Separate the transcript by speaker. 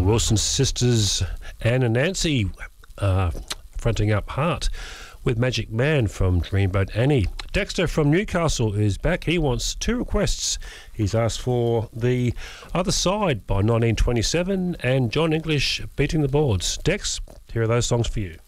Speaker 1: Wilson sisters, Anne and Nancy, fronting up Heart with Magic Man from Dreamboat Annie. Dexter from Newcastle is back. He wants 2 requests. He's asked for The Other Side by 1927 and John English, Beating the Boards. Dex, here are those songs for you.